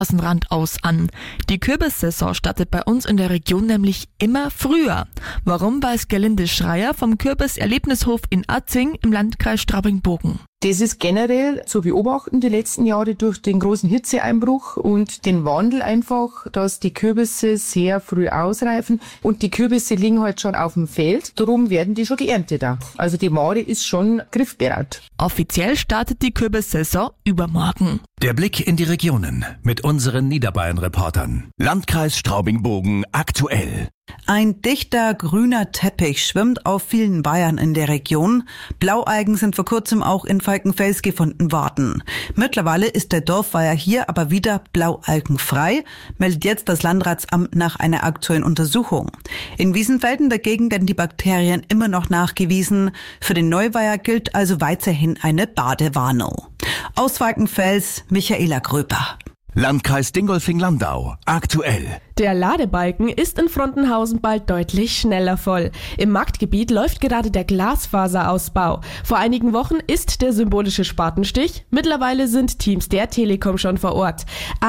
Straßenrand aus an. Die Kürbissaison startet bei uns in der Region nämlich immer früher. Warum, weiß Gerlinde Schreier vom Kürbiserlebnishof in Atzing im Landkreis Straubing-Bogen. Das ist generell zu beobachten die letzten Jahre durch den großen Hitzeeinbruch und den Wandel einfach, dass die Kürbisse sehr früh ausreifen und die Kürbisse liegen halt schon auf dem Feld, darum werden die schon geerntet auch. Also die Ware ist schon griffbereit. Offiziell startet die Kürbissaison übermorgen. Der Blick in die Regionen mit unseren Niederbayern-Reportern. Landkreis Straubing-Bogen aktuell. Ein dichter grüner Teppich schwimmt auf vielen Weihern in der Region. Blaualgen sind vor kurzem auch in Falkenfels gefunden worden. Mittlerweile ist der Dorfweiher hier aber wieder blaualgenfrei, meldet jetzt das Landratsamt nach einer aktuellen Untersuchung. In Wiesenfelden dagegen werden die Bakterien immer noch nachgewiesen. Für den Neuweiher gilt also weiterhin eine Badewarnung. Aus Falkenfels, Michaela Gröper. Landkreis Dingolfing-Landau aktuell. Der Ladebalken ist in Frontenhausen bald deutlich schneller voll. Im Marktgebiet läuft gerade der Glasfaserausbau. Vor einigen Wochen ist der symbolische Spatenstich. Mittlerweile sind Teams der Telekom schon vor Ort.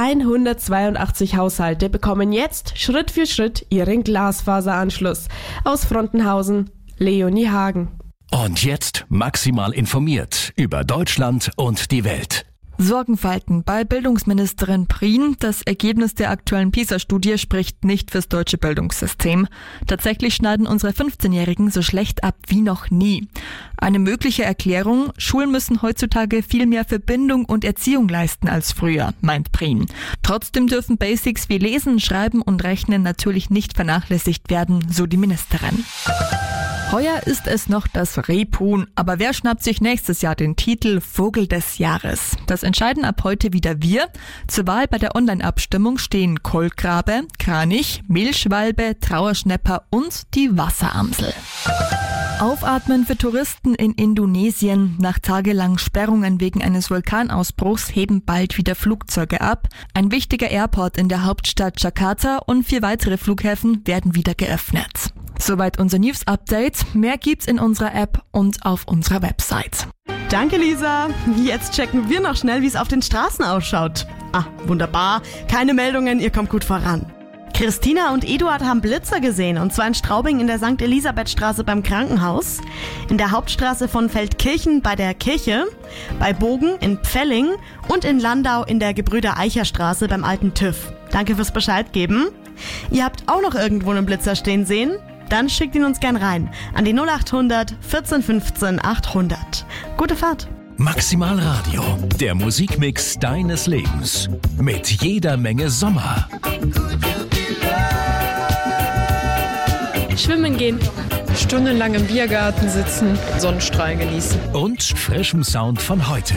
182 Haushalte bekommen jetzt Schritt für Schritt ihren Glasfaseranschluss. Aus Frontenhausen, Leonie Hagen. Und jetzt maximal informiert über Deutschland und die Welt. Sorgenfalten bei Bildungsministerin Prien. Das Ergebnis der aktuellen PISA-Studie spricht nicht fürs deutsche Bildungssystem. Tatsächlich schneiden unsere 15-Jährigen so schlecht ab wie noch nie. Eine mögliche Erklärung: Schulen müssen heutzutage viel mehr für Bindung und Erziehung leisten als früher, meint Prien. Trotzdem dürfen Basics wie Lesen, Schreiben und Rechnen natürlich nicht vernachlässigt werden, so die Ministerin. Heuer ist es noch das Rebhuhn, aber wer schnappt sich nächstes Jahr den Titel Vogel des Jahres? Das entscheiden ab heute wieder wir. Zur Wahl bei der Online-Abstimmung stehen Kolkrabe, Kranich, Mehlschwalbe, Trauerschnäpper und die Wasseramsel. Aufatmen für Touristen in Indonesien. Nach tagelangen Sperrungen wegen eines Vulkanausbruchs heben bald wieder Flugzeuge ab. Ein wichtiger Airport in der Hauptstadt Jakarta und 4 weitere Flughäfen werden wieder geöffnet. Soweit unser News-Update. Mehr gibt's in unserer App und auf unserer Website. Danke, Lisa. Jetzt checken wir noch schnell, wie es auf den Straßen ausschaut. Ah, wunderbar. Keine Meldungen, ihr kommt gut voran. Christina und Eduard haben Blitzer gesehen, und zwar in Straubing in der St. Elisabethstraße beim Krankenhaus, in der Hauptstraße von Feldkirchen bei der Kirche, bei Bogen in Pfelling und in Landau in der Gebrüder-Eicher-Straße beim alten TÜV. Danke fürs Bescheid geben. Ihr habt auch noch irgendwo einen Blitzer stehen sehen? Dann schickt ihn uns gern rein an die 0800 14 15 800. Gute Fahrt! Maximal Radio, der Musikmix deines Lebens. Mit jeder Menge Sommer. Schwimmen gehen. Stundenlang im Biergarten sitzen, Sonnenstrahlen genießen. Und frischem Sound von heute.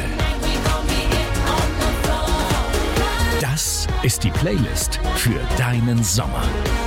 Das ist die Playlist für deinen Sommer.